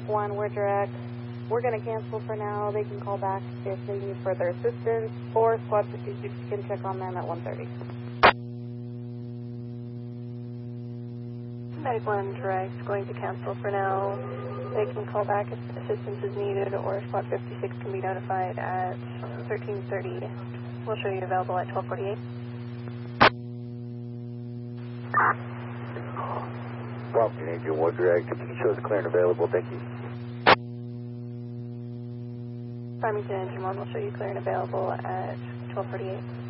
Medic 1, we're direct. We're going to cancel for now. They can call back if they need further assistance, or Squad 56 can check on them at 1:30. Medic 1 direct, going to cancel for now. They can call back if assistance is needed, or Squad 56 can be notified at 13:30. We'll show you available at 12:48. Prompting Angel 1 direct, shows clear and available, thank you. Farmington Engine 1 will show you clear and available at 12:48.